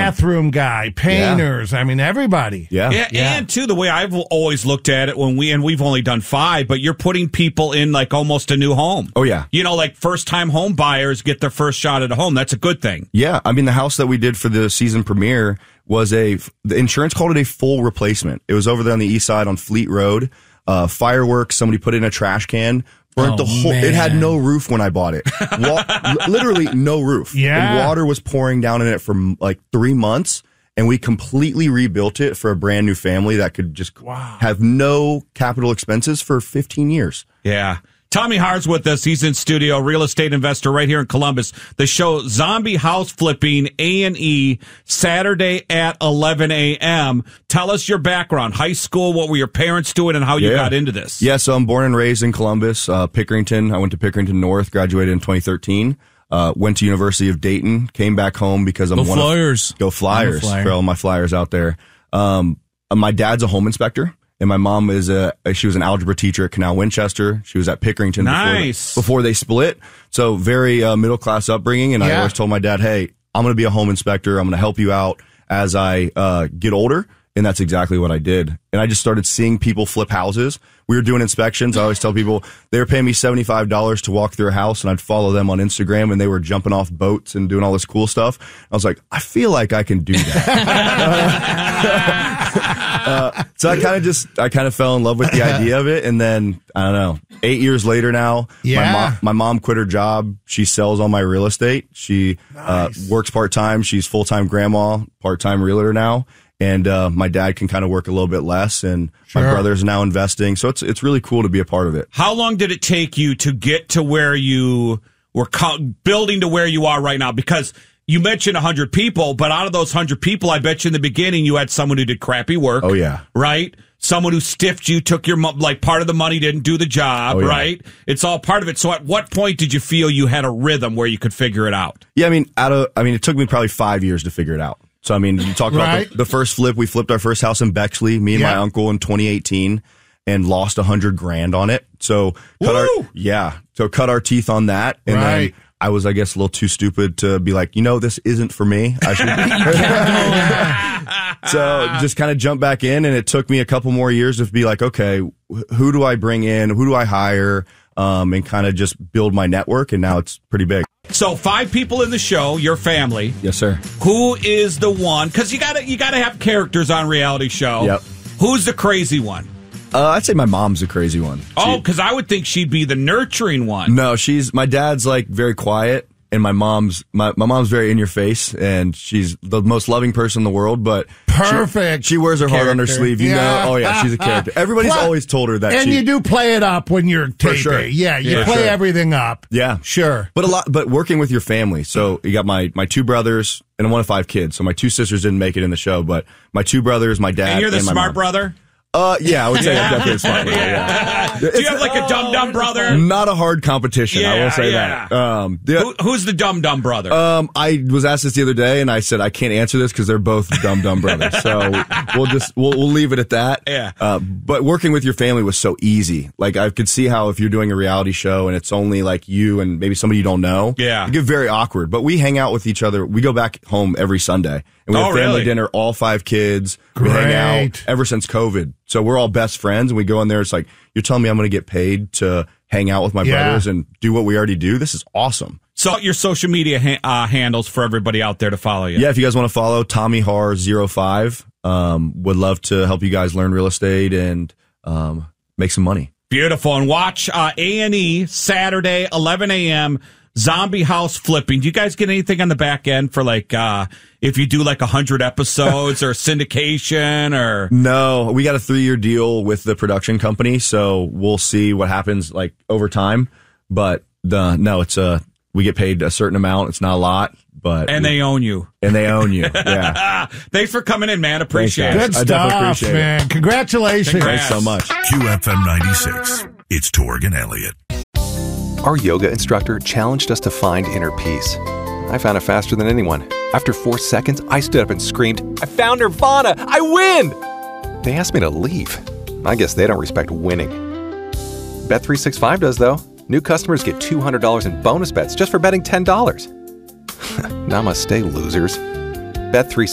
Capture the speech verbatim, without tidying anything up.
bathroom guy, painters. Yeah. I mean, everybody. Yeah. yeah. Yeah. And, too, the way I've always looked at it when we, and we've only done five, but you're putting people in like almost a new home. Oh, yeah. You know, like first-time home buyers get their first shot at a home. That's a good thing. Yeah. I mean, the house that we did for the season premiere was a, the insurance called it a full replacement. It was over there on the east side on Fleet Road. Uh, fireworks, somebody put in a trash can. Burnt oh, the whole. Man. It had no roof when I bought it. Wa- literally no roof. Yeah. And water was pouring down in it for like three months, and we completely rebuilt it for a brand new family that could just wow. have no capital expenses for fifteen years. Yeah. Tommy Haar's with us. He's in studio, real estate investor right here in Columbus. The show Zombie House Flipping, A and E, Saturday at eleven a.m. Tell us your background. High school, what were your parents doing, and how you yeah. got into this? Yeah, so I'm born and raised in Columbus, uh, Pickerington. I went to Pickerington North, graduated in twenty thirteen. Uh, went to University of Dayton, came back home because I'm go one Flyers. of... Go Flyers. Flyer. For all my Flyers out there. Um, my dad's a home inspector. And my mom is a, she was an algebra teacher at Canal Winchester. She was at Pickerington nice. before, before they split. So very uh, middle class upbringing. And yeah. I always told my dad, hey, I'm going to be a home inspector. I'm going to help you out as I uh, get older. And that's exactly what I did. And I just started seeing people flip houses. We were doing inspections. I always tell people they were paying me seventy-five dollars to walk through a house, and I'd follow them on Instagram, and they were jumping off boats and doing all this cool stuff. I was like, I feel like I can do that. uh, so I kind of just, I kind of fell in love with the idea of it. And then, I don't know, eight years later now, yeah. my, mom, my mom quit her job. She sells all my real estate. She nice. uh, works part-time. She's full-time grandma, part-time realtor now. And uh, my dad can kind of work a little bit less, and sure. my brother's now investing. So it's it's really cool to be a part of it. How long did it take you to get to where you were co- building to where you are right now? Because you mentioned one hundred people, but out of those one hundred people, I bet you in the beginning you had someone who did crappy work. Oh, yeah. Right? Someone who stiffed you, took your, mo- like, part of the money, didn't do the job, oh, yeah. right? It's all part of it. So at what point did you feel you had a rhythm where you could figure it out? Yeah, I mean, out of, I mean, it took me probably five years to figure it out. So, I mean, you talk about right. the, the first flip. We flipped our first house in Bexley, me and yeah. my uncle in twenty eighteen, and lost a hundred grand on it. So, cut our, yeah. So, cut our teeth on that. And right. then I was, I guess, a little too stupid to be like, you know, this isn't for me. I should. So, just kind of jump back in. And it took me a couple more years to be like, okay, who do I bring in? Who do I hire? Um, and kind of just build my network. And now it's pretty big. So five people in the show, your family. Yes, sir. Who is the one? Because you gotta you gotta have characters on reality show. Yep. Who's the crazy one? Uh, I'd say my mom's a crazy one. Oh, because I would think she'd be the nurturing one. No, she's my dad's like very quiet, and my mom's my, my mom's very in your face, and she's the most loving person in the world. But perfect. She, she wears her character. heart on her sleeve. You yeah. know. Oh yeah, she's a character. Everybody's Plus, always told her that. And she, you do play it up when you're taping. sure. Yeah, you Yeah. play Sure. everything up. Yeah, sure. But a lot. But working with your family. So you got my my two brothers, and I'm one of five kids. So my two sisters didn't make it in the show, but my two brothers, my dad, and you're the and my smart mom. brother. Uh, yeah, I would say I'm definitely a smart brother. Yeah. Do you have like a dumb dumb brother? Not a hard competition. Yeah, I will say yeah. that. Um, the, Who, who's the dumb dumb brother? Um, I was asked this the other day, and I said I can't answer this because they're both dumb dumb brothers. So we'll just we'll we'll leave it at that. Yeah. Uh, but working with your family was so easy. Like I could see how if you're doing a reality show and it's only like you and maybe somebody you don't know, yeah, it get very awkward. But we hang out with each other. We go back home every Sunday, and we oh, have family really? dinner. All five kids. Great. We hang out ever since COVID. So we're all best friends, and we go in there. It's like you're telling me I'm going to get paid to hang out with my yeah. brothers and do what we already do. This is awesome. So your social media ha- uh, handles for everybody out there to follow you. Yeah, if you guys want to follow Tommy Haar zero five, um, would love to help you guys learn real estate and um, make some money. Beautiful. And watch uh, A and E Saturday, eleven a.m., Zombie House Flipping. Do you guys get anything on the back end for like uh, if you do like one hundred episodes or syndication or? No, we got a three-year deal with the production company, so we'll see what happens like over time. But the no, it's a we get paid a certain amount. It's not a lot, but and we, they own you. And they own you. Yeah. Thanks for coming in, man. Appreciate Thanks, it. Good I definitely stuff, appreciate man. it. Congratulations. Congrats. Thanks so much. Q F M ninety-six. It's Torg and Elliott. Our yoga instructor challenged us to find inner peace. I found it faster than anyone. After four seconds, I stood up and screamed, "I found Nirvana! I win!" They asked me to leave. I guess they don't respect winning. Bet three sixty-five does, though. New customers get two hundred dollars in bonus bets just for betting ten dollars. Namaste, losers. Bet three